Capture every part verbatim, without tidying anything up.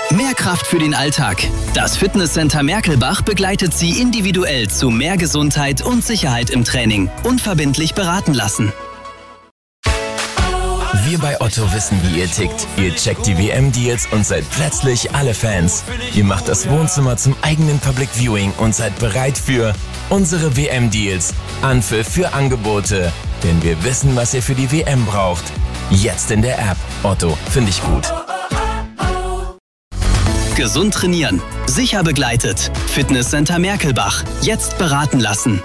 Mehr Kraft für den Alltag. Das Fitnesscenter Merkelbach begleitet Sie individuell zu mehr Gesundheit und Sicherheit im Training. Unverbindlich beraten lassen. Wir bei Otto wissen, wie ihr tickt. Ihr checkt die W M-Deals und seid plötzlich alle Fans. Ihr macht das Wohnzimmer zum eigenen Public Viewing und seid bereit für unsere W M-Deals. Anpfiff für Angebote. Denn wir wissen, was ihr für die W M braucht. Jetzt in der App. Otto, finde ich gut. Gesund trainieren. Sicher begleitet. Fitnesscenter Merkelbach. Jetzt beraten lassen.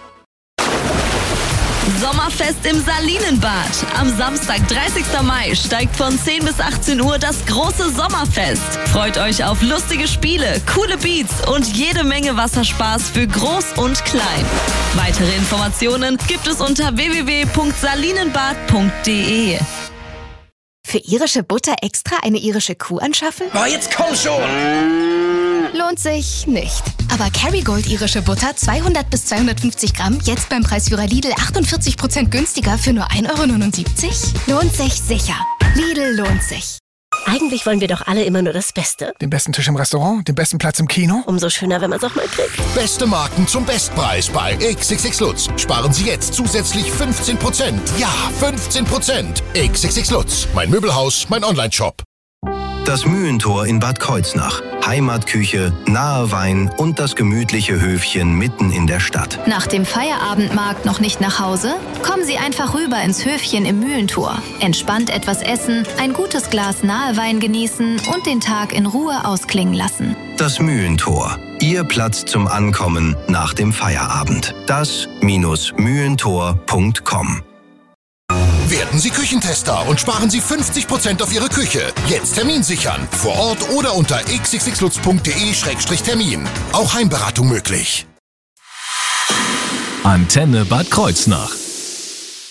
Sommerfest im Salinenbad. Am Samstag, dreißigsten Mai, steigt von zehn bis achtzehn Uhr das große Sommerfest. Freut euch auf lustige Spiele, coole Beats und jede Menge Wasserspaß für Groß und Klein. Weitere Informationen gibt es unter w w w punkt salinenbad punkt d e. Für irische Butter extra eine irische Kuh anschaffen? Oh, jetzt komm schon! Lohnt sich nicht. Aber Kerrygold irische Butter zweihundert bis zweihundertfünfzig Gramm jetzt beim Preisführer Lidl achtundvierzig Prozent günstiger für nur ein Euro neunundsiebzig? Lohnt sich sicher. Lidl lohnt sich. Eigentlich wollen wir doch alle immer nur das Beste. Den besten Tisch im Restaurant, den besten Platz im Kino. Umso schöner, wenn man es auch mal kriegt. Beste Marken zum Bestpreis bei X X X Lutz. Sparen Sie jetzt zusätzlich fünfzehn Prozent. Ja, fünfzehn Prozent. X X X Lutz. Mein Möbelhaus, mein Onlineshop. Das Mühlentor in Bad Kreuznach. Heimatküche, nahe Wein und das gemütliche Höfchen mitten in der Stadt. Nach dem Feierabendmarkt noch nicht nach Hause? Kommen Sie einfach rüber ins Höfchen im Mühlentor. Entspannt etwas essen, ein gutes Glas nahe Wein genießen und den Tag in Ruhe ausklingen lassen. Das Mühlentor. Ihr Platz zum Ankommen nach dem Feierabend. das Mühlentor punkt com. Werden Sie Küchentester und sparen Sie fünfzig Prozent auf Ihre Küche. Jetzt Termin sichern. Vor Ort oder unter x x x lutz punkt d e Schrägstrich Termin. Auch Heimberatung möglich. Antenne Bad Kreuznach.